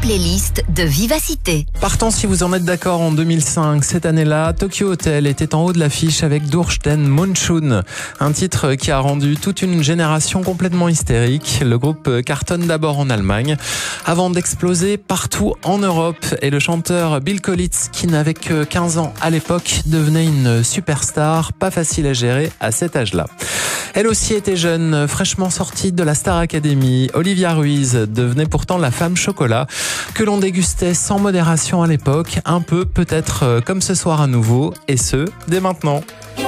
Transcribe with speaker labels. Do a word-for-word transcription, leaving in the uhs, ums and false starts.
Speaker 1: playlist de Vivacité.
Speaker 2: Partons si vous en êtes d'accord en deux mille cinq. Cette année-là, Tokyo Hotel était en haut de l'affiche avec Dursten Monshun, un titre qui a rendu toute une génération complètement hystérique. Le groupe cartonne d'abord en Allemagne avant d'exploser partout en Europe et le chanteur Bill Collins, qui n'avait que quinze ans à l'époque, devenait une superstar, pas facile à gérer à cet âge-là. Elle aussi était jeune, fraîchement sortie de la Star Academy. Olivia Ruiz devenait pourtant la femme chocolat que l'on dégustait sans modération à l'époque, un peu peut-être comme ce soir à nouveau, et ce, dès maintenant.